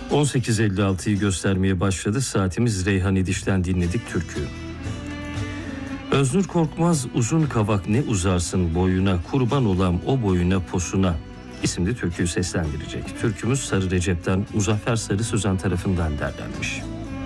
18.56'yı göstermeye başladı. Saatimiz Reyhan İdiş'ten dinledik türküyü. Öznur Korkmaz uzun kavak ne uzarsın boyuna, kurban olam o boyuna posuna isimli türküyü seslendirecek. Türkümüz Sarı Recep'ten Muzaffer Sarı Sözen tarafından derlenmiş.